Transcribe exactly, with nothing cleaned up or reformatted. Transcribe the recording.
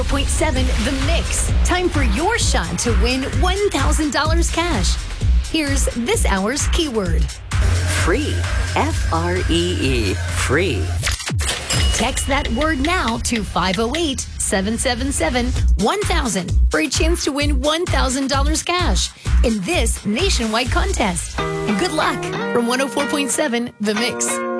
point seven The Mix. Time for your shot to win one thousand dollars cash. Here's this hour's keyword. Free. F R E E. Free. Text that word now to five oh eight, seven seven seven, one thousand for a chance to win one thousand dollars cash in this nationwide contest. And good luck from one oh four point seven The Mix.